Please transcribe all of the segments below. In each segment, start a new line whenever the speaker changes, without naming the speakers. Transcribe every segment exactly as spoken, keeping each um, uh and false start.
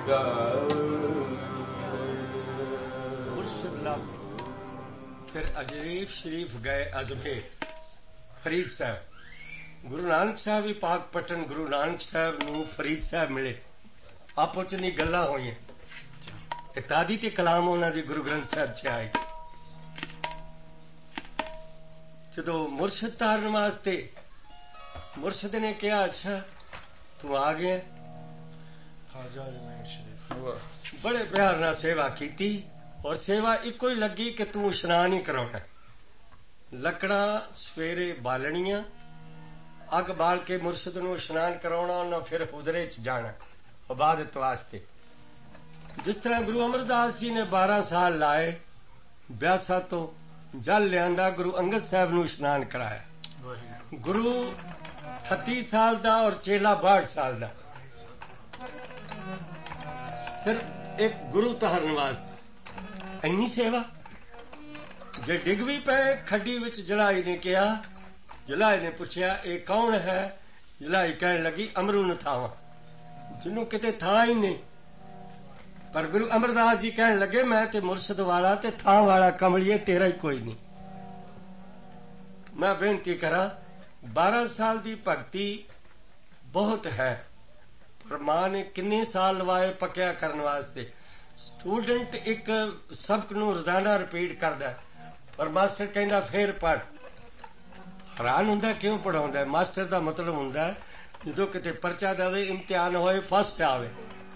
मुर्शिद लाभ। फिर अजरीफ शरीफ गए अजमेर फरीद साहब। गुरु नानक साहब भी पाक पटन गुरु नानक साहब नूं फरीद साहब मिले, आपो च नहीं गल्लां होईयां। तादी ते कलाम उन्हां दी गुरु ग्रंथ साहब च आई। जदों मुर्शिद तारन वास्ते मुर्शिद ने कहा, अच्छा तू आ गया। बड़े प्यार नाल सेवा कीती और सेवा इको ही लगी कि तू इशनान ही कराउणा। लकड़ा सवेरे बालणियां, अग बाल के मुर्शिद नूं इशनान कराउणा, उन्हां फिर हुजरे च जाना इबादत वास्ते। जिस तरह गुरु अमरदास जी ने बारह साल लाए ब्यासा तो जल लियांदा, गुरु अंगद साहब नूं इशनान कराया। गुरु अठत्ती साल दा और चेला बासठ साल दा। सिर्फ एक गुरु तहरन वास्ते इन्नी सेवा। जे डिग भी पे खड्डी विच जलाई ने कहा, जलाई ने पूछया ये कौन है? जलाई कहन लगी अमरू न थावा, जिन्हों किते था ही नहीं। पर गुरु अमरदास जी कहन लगे मैं ते मुर्शिद वाला ते थां वाला कमलिए तेरा ही कोई नहीं। मैं बेनती करा, बारह साल दी भगती बहुत है, पर मां ने किन्ने साल लवाए पक्या करने वास्ते। स्टूडेंट एक सबक नूं रोजाना रिपीट करदा, पर मास्टर कहंदा फिर पढ़। हैरान हुंदा क्यों पढ़ाउंदा? मास्टर दा मतलब हुंदा जदों किते परचा देवे, इम्तिहान होए, फस्ट आवे।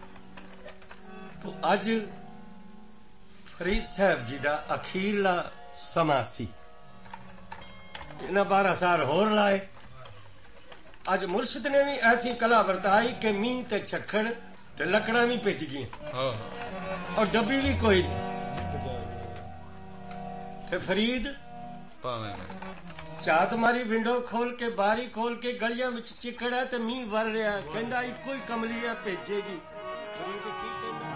तो अज फरीद साहब जी दा अखीरला समा सी। इन्हां बारह साल होर लाए। अज मुर्शिद ने भी ऐसी कला वरताई कि मींह ते झक्खड़ ते लकड़ा भी भिज गई और डब्बी भी कोई नहीं। ते फरीद चात मारी, विंडो खोल के, बारी खोल के, गलियां विच चिकड़ है ते मींह वर रहा, कहंदा इको ही कमली है भेजेगी।